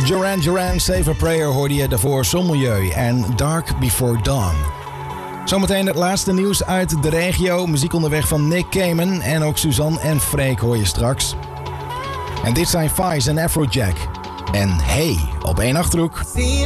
Duran Duran, Save a Prayer hoorde je daarvoor Sommieu en Dark Before Dawn. Zometeen het laatste nieuws uit de regio. Muziek onderweg van Nick Cayman en ook Suzanne en Freek hoor je straks. En dit zijn Vice en Afrojack. En Hey op 1 Achterhoek.